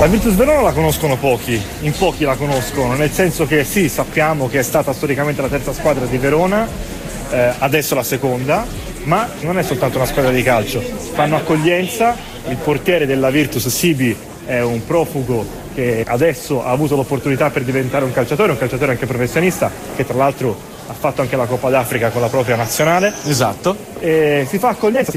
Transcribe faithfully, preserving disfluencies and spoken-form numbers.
La Virtus Verona la conoscono pochi, in pochi la conoscono, nel senso che sì, sappiamo che è stata storicamente la terza squadra di Verona, eh, adesso la seconda, ma non è soltanto una squadra di calcio, fanno accoglienza, il portiere della Virtus, Sibi, è un profugo che adesso ha avuto l'opportunità per diventare un calciatore, un calciatore anche professionista, che tra l'altro ha fatto anche la Coppa d'Africa con la propria nazionale. Esatto. E si fa accoglienza,